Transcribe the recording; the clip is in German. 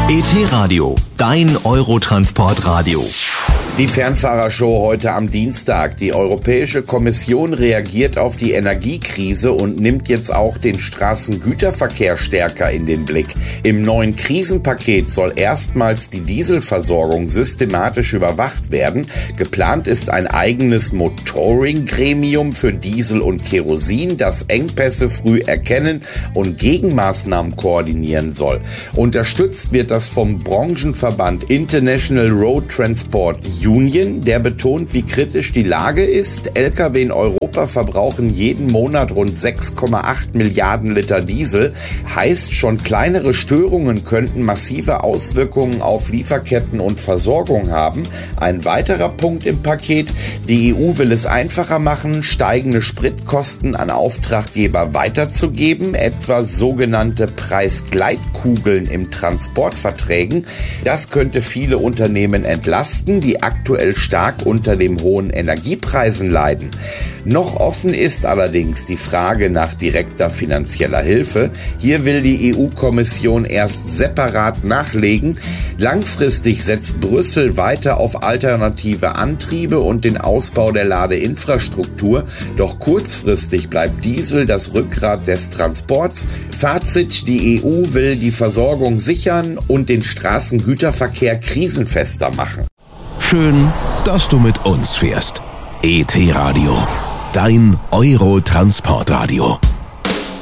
ET-Radio, dein Eurotransportradio. Die Fernfahrershow heute am Dienstag. Die Europäische Kommission reagiert auf die Energiekrise und nimmt jetzt auch den Straßengüterverkehr stärker in den Blick. Im neuen Krisenpaket soll erstmals die Dieselversorgung systematisch überwacht werden. Geplant ist ein eigenes Motoring-Gremium für Diesel und Kerosin, das Engpässe früh erkennen und Gegenmaßnahmen koordinieren soll. Unterstützt wird das vom Branchenverband International Road Transport Union, der betont, wie kritisch die Lage ist. Lkw in Europa verbrauchen jeden Monat rund 6,8 Milliarden Liter Diesel. Heißt, schon kleinere Störungen könnten massive Auswirkungen auf Lieferketten und Versorgung haben. Ein weiterer Punkt im Paket: Die EU will es einfacher machen, steigende Spritkosten an Auftraggeber weiterzugeben, etwa sogenannte Preisgleitkugeln im Transportverträgen. Das könnte viele Unternehmen entlasten, die aktuell stark unter den hohen Energiepreisen leiden. Noch offen ist allerdings die Frage nach direkter finanzieller Hilfe. Hier will die EU-Kommission erst separat nachlegen. Langfristig setzt Brüssel weiter auf alternative Antriebe und den Ausbau der Ladeinfrastruktur. Doch kurzfristig bleibt Diesel das Rückgrat des Transports. Fazit: Die EU will die Versorgung sichern und den Straßengüterverkehr krisenfester machen. Schön, dass du mit uns fährst. ET-Radio, dein Eurotransportradio.